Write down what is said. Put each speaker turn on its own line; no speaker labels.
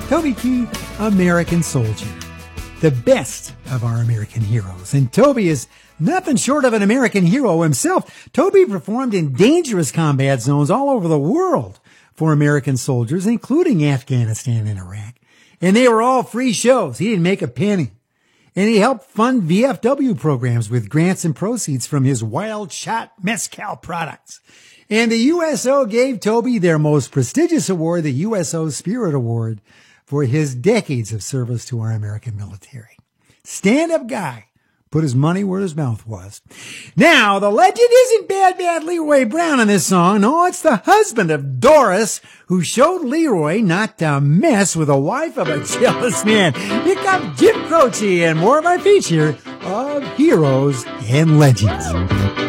Toby Keith, American Soldier. The best of our American heroes. And Toby is nothing short of an American hero himself. Toby performed in dangerous combat zones all over the world for American soldiers, including Afghanistan and Iraq. And they were all free shows. He didn't make a penny. And he helped fund VFW programs with grants and proceeds from his Wild Shot Mezcal products. And the USO gave Toby their most prestigious award, the USO Spirit Award, for his decades of service to our American military. Stand-up guy. Put his money where his mouth was. Now, the legend isn't Bad Leroy Brown in this song. No, it's the husband of Doris who showed Leroy not to mess with the wife of a jealous man. Here comes Jim Croce and more of our feature of Heroes and Legends.